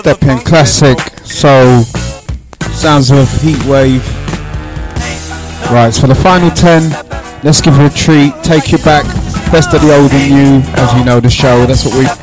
Stepping classic soul sounds of Heatwave. Right, so for the final 10, let's give you a treat, take you back, best of the old and new, as you know the show. That's what we